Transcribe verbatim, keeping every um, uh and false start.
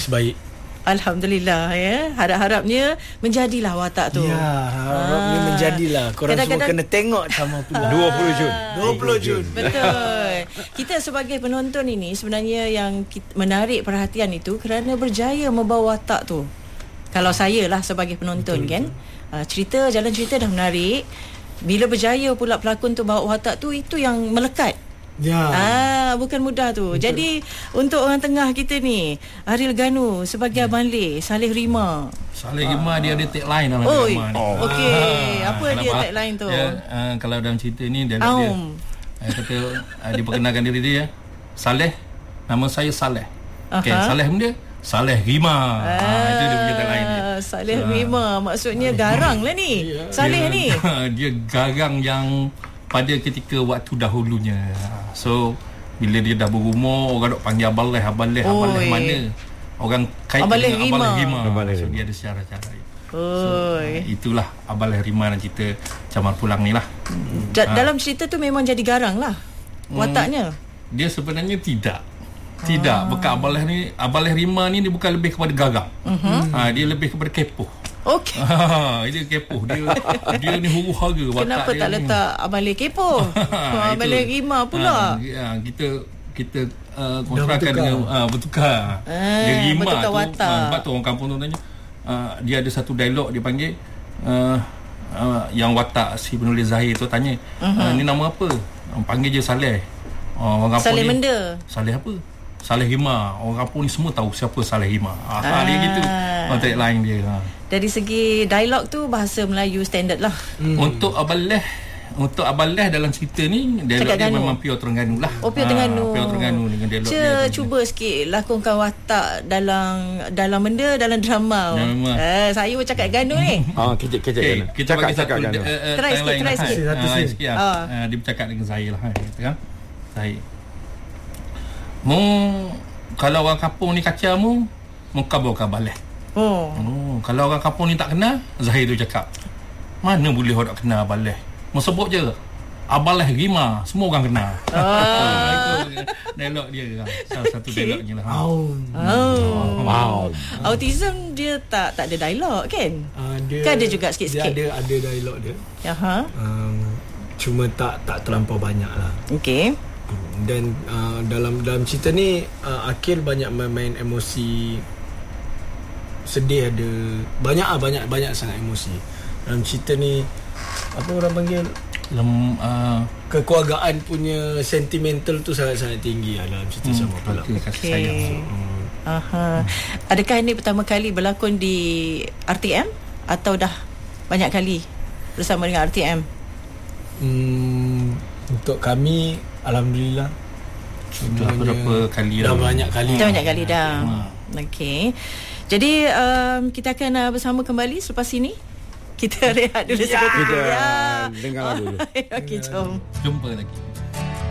Baik. Alhamdulillah ya. Harap-harapnya menjadilah watak tu. Ya, harapnya ah. menjadilah. Korang semua kena tengok sama pula. dua puluh Jun. dua puluh Jun. Betul. Kita sebagai penonton ini sebenarnya yang menarik perhatian itu kerana berjaya membawa watak tu. Kalau saya lah sebagai penonton, betul, kan betul. Uh, cerita, jalan cerita dah menarik. Bila berjaya pula pelakon tu bawa watak tu, itu yang melekat. Ya. Ah, bukan mudah tu. Betul. Jadi untuk orang tengah kita ni, Ariel Ganu sebagai Abang Le, Saleh Rima. Saleh Rima ah. dia ada tagline dalam oh, drama ni. Oh. Okey, ah. apa Kenapa? dia tagline tu? Dia, uh, kalau dalam cerita ni dia dia, dia kata uh, dia perkenalkan diri dia, Saleh, nama saya Saleh. Okey, Saleh benda Saleh Rima. Ah, ah, itu dia punya tagline dia. Saleh so, Rima maksudnya garang lah ni. Saleh dia, ni. Dia garang yang pada ketika waktu dahulunya. So bila dia dah berumur, orang dok panggil Abang Leh, Abang Leh, Abang Leh mana? Orang kait Abang dengan Rima. Abang Leh Rima. Abang Leh. So dia ada cara-cara itu. So, itulah Abang Leh Rima dan cerita Camar Pulang ni lah. Da- ha. Dalam cerita tu memang jadi garang lah wataknya. Hmm, dia sebenarnya tidak. Tidak. Ah. Bukan Abang Leh ni, Abang Leh Rima ni dia bukan lebih kepada garang. Uh-huh. Ha, dia lebih kepada kepoh. Okey. Ha, dia kepoh. Dia dia ni huru hara watak. Kenapa dia tak ni letak Abang Leh kepoh? Abang Leh Rima pula. Ha, kita kita uh, konstruksikan dengan uh, bertukar. Ah, dia Rima bertukar tu. watak. Uh, sebab tu orang kampung tu tanya. Uh, dia ada satu dialog dia panggil uh, uh, yang watak si penulis Zahir tu tanya, uh-huh. uh, ni nama apa? Uh, panggil je Saleh. Uh, orang kampung Saleh ni, Menda. Saleh apa? Saleh Rima. Orang kampung ni semua tahu siapa Saleh Rima. Ah, ah. Dia gitu. Oh, tagline dia. Ha. Dari segi dialog tu bahasa Melayu standard lah. Hmm. Untuk Abang Leh, untuk Abang Leh dalam cerita ni dialog dia memang pure Terengganu lah. Oh, pure Terengganu. Ha, pure Terengganu dengan dialog C- dia. Cuba sikit lakonkan watak dalam dalam benda dalam drama. Eh, saya pun cakap Ganu ni. Ah, kejap-kejap okay, kita bagi satu uh, uh, try sikit, try sikit. Satu sikit. Dia bercakap dengan saya lah. Kan? Saya mu kalau orang kampung ni kacau mu mu kabur ke Abang Leh. Oh. oh kalau orang kampung ni tak kenal, Zahir tu cakap, mana boleh orang tak kenal Abang Leh, mu sebut je Abang Leh Rima, semua orang kenal. Oh. Itu dialog dia, salah satu okay. dialognya lah. Oh. Oh. Wow. Autism dia tak tak ada dialog kan? Uh, dia, kan ada juga sikit-sikit. Dia ada ada dialog dia. Ya ha. Um, cuma tak tak terlampau banyak lah. Okey. Dan uh, dalam dalam cerita ni uh, Akil banyak main emosi, sedih ada, banyak ah banyak banyak sangat emosi dalam cerita ni. Apa orang panggil Lem, uh, kekeluargaan punya sentimental tu sangat-sangat tinggi lah dalam cerita hmm, sama pula. Okay. So, hmm. Aha. Adakah ini pertama kali berlakon di R T M atau dah banyak kali bersama dengan R T M? Hmm, untuk kami alhamdulillah sudah berapa kali dah, dah banyak kali dah banyak kali dah. Hmm. Okey. Jadi um, kita akan uh, bersama kembali selepas ini. Kita rehat dulu ya, sekejap. Ya. Dengar dulu. Okey, jom. Jumpa lagi.